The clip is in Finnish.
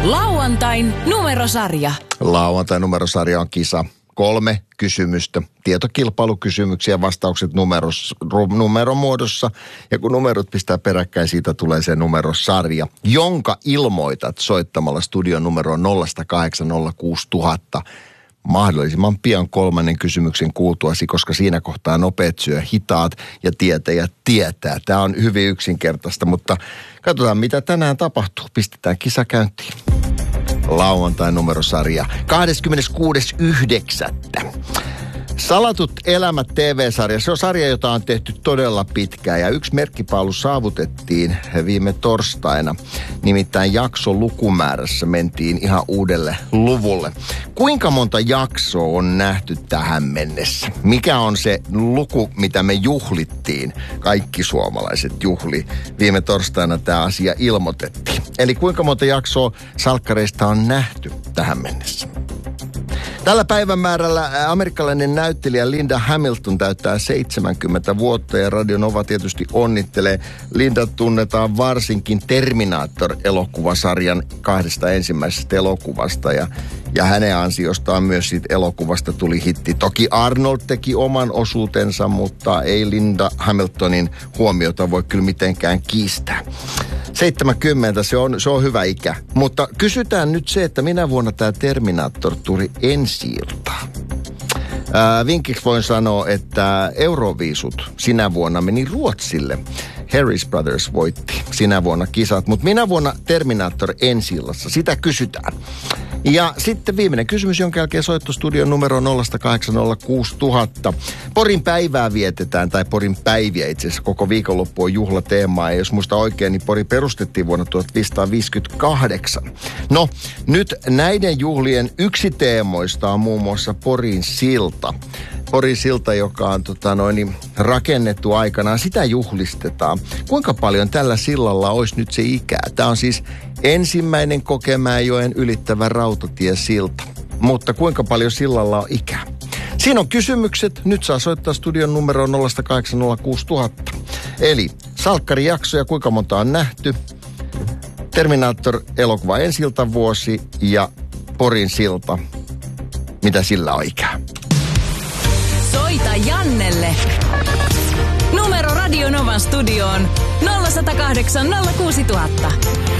Lauantain numerosarja. Lauantain numerosarja on kisa. 3 kysymystä, tietokilpailukysymyksiä, vastaukset numeromuodossa. Ja kun numerot pistää peräkkäin, siitä tulee se numerosarja, jonka ilmoitat soittamalla studion numeroon 0806000 mahdollisimman pian 3. kysymyksen kuultuasi, koska siinä kohtaa nopeat syö hitaat ja tietäjät tietää. Tämä on hyvin yksinkertaista, mutta katsotaan mitä tänään tapahtuu. Pistetään kisa käyntiin. Lauantain numerosarja 26.9. Salatut elämät TV-sarja. Se on sarja, jota on tehty todella pitkään ja yksi merkkipaalu saavutettiin viime torstaina. Nimittäin jakson lukumäärässä mentiin ihan uudelle luvulle. Kuinka monta jaksoa on nähty tähän mennessä? Mikä on se luku, mitä me juhlittiin? Kaikki suomalaiset juhli. Viime torstaina tämä asia ilmoitettiin. Eli kuinka monta jaksoa salkkareista on nähty tähän mennessä? Tällä päivämäärällä amerikkalainen näyttelijä Linda Hamilton täyttää 70 vuotta ja Radio Nova tietysti onnittelee. Linda tunnetaan varsinkin Terminator-elokuvasarjan 2 ensimmäisestä elokuvasta ja hänen ansiostaan myös siitä elokuvasta tuli hitti. Toki Arnold teki oman osuutensa, mutta ei Linda Hamiltonin huomiota voi kyllä mitenkään kiistää. 70, se on hyvä ikä. Mutta kysytään nyt se, että minä vuonna tämä Terminator tuli ensi-iltaan. Vinkiksi voin sanoa, että Euroviisut sinä vuonna meni Ruotsille. Harris Brothers voitti sinä vuonna kisat, mutta minä vuonna Terminator ensi-illassa. Sitä kysytään. Ja sitten viimeinen kysymys, jonka jälkeen soittostudion numero 0806000. Porin päivää vietetään, tai Porin päiviä itse asiassa koko viikonloppu on juhlateemaa. Ja jos muista oikein, niin Pori perustettiin vuonna 1558. No, nyt näiden juhlien yksi teemoista on muun muassa Porin silta. Porin silta, joka on rakennettu aikanaan, sitä juhlistetaan. Kuinka paljon tällä sillalla olisi nyt se ikää? Tämä on siis ensimmäinen Kokemäenjoen ylittävä rautatiesilta. Mutta kuinka paljon sillalla on ikää? Siinä on kysymykset. Nyt saa soittaa studion numeroon 0806000. Eli salkkarijaksoja, kuinka monta on nähty? Terminator-elokuva ensi-iltavuosi ja Porin silta. Mitä sillä on ikää? Soita Jannelle. Numero Radio Novan studioon 0806000.